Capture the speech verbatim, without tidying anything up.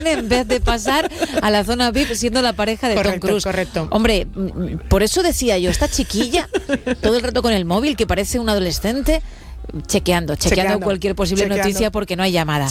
en vez de pasar a la zona V I P siendo la pareja de correcto, Tom Cruise. Correcto. Hombre, por eso decía yo, esta chiquilla, todo el rato con el móvil, que parece un adolescente, chequeando, chequeando, chequeando cualquier posible chequeando. noticia porque no hay llamada.